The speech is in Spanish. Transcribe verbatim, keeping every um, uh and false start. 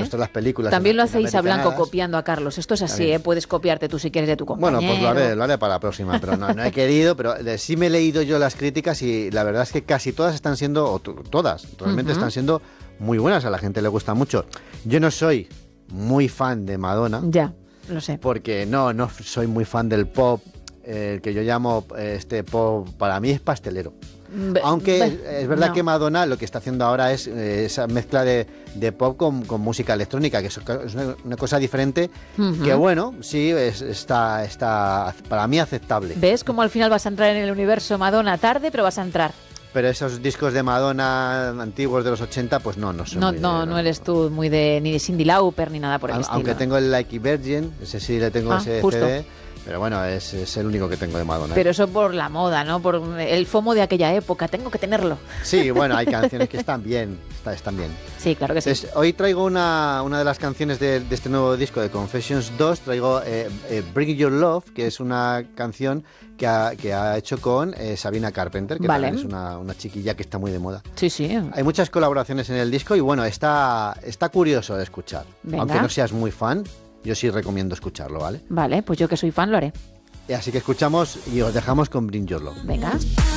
visto las películas. También lo hacéis a Blanco americanadas. copiando a Carlos. Esto es así, También. ¿eh? Puedes copiarte tú si quieres de tu compañero. Bueno, pues lo haré, lo haré para la próxima, pero no, no he querido, pero eh, sí me he leído yo las críticas y la verdad es que casi todas están siendo, o t- todas, realmente uh-huh. están siendo muy buenas, a la gente le gusta mucho. Yo no soy muy fan de Madonna. Ya, lo sé. Porque no, no soy muy fan del pop, el eh, que yo llamo este pop, para mí es pastelero. Be, Aunque be, es verdad no. que Madonna lo que está haciendo ahora es eh, esa mezcla de, de pop con, con música electrónica, que es una, una cosa diferente, uh-huh. que bueno, sí, es, está, está para mí aceptable. ¿Ves cómo al final vas a entrar en el universo Madonna tarde, pero vas a entrar? Pero esos discos de Madonna antiguos de los ochenta, pues no, no soy No, muy no, de, no eres tú muy de ni de Cyndi Lauper ni nada por el a, estilo. Aunque tengo el Like a Virgin, ese sí le tengo ah, ese justo. C D. Pero bueno, es, es el único que tengo de Madonna. Pero eso por la moda, ¿no? Por el FOMO de aquella época. Tengo que tenerlo. Sí, bueno, hay canciones que están bien. Está, están bien. Sí, claro que sí. Entonces, hoy traigo una, una de las canciones de, de este nuevo disco de Confessions dos. Traigo eh, eh, Bring Your Love, que es una canción que ha, que ha hecho con eh, Sabrina Carpenter, que vale. también es una, una chiquilla que está muy de moda. Sí, sí. Hay muchas colaboraciones en el disco y bueno, está, está curioso de escuchar. Venga. Aunque no seas muy fan, yo sí recomiendo escucharlo, ¿vale? Vale, pues yo que soy fan lo haré. Así que escuchamos y os dejamos con Bring Your Love. Venga.